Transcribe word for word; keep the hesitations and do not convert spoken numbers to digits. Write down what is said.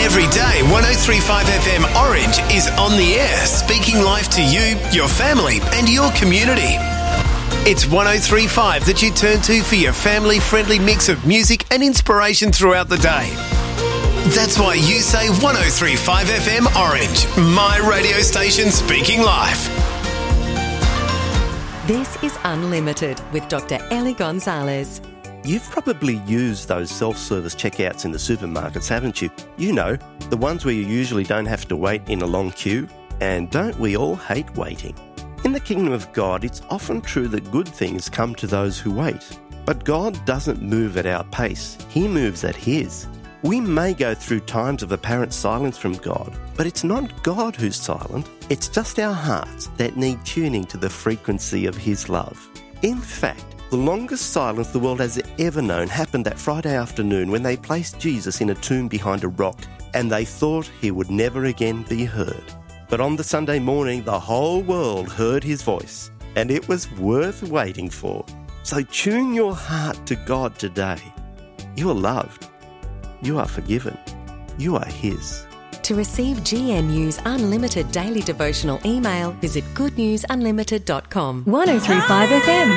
Every day, one oh three point five F M Orange is on the air, speaking life to you, your family and your community. It's one oh three point five that you turn to for your family-friendly mix of music and inspiration throughout the day. That's why you say one oh three point five F M Orange, my radio station speaking life. This is Unlimited with Doctor Ellie Gonzalez. You've probably used those self-service checkouts in the supermarkets, haven't you? You know, the ones where you usually don't have to wait in a long queue. And don't we all hate waiting? In the kingdom of God, it's often true that good things come to those who wait. But God doesn't move at our pace. He moves at His. We may go through times of apparent silence from God, but it's not God who's silent. It's just our hearts that need tuning to the frequency of His love. In fact, the longest silence the world has ever known happened that Friday afternoon when they placed Jesus in a tomb behind a rock and they thought He would never again be heard. But on the Sunday morning, the whole world heard His voice, and it was worth waiting for. So tune your heart to God today. You are loved. You are forgiven. You are His. To receive G N U's unlimited daily devotional email, visit good news unlimited dot com. one oh three point five F M.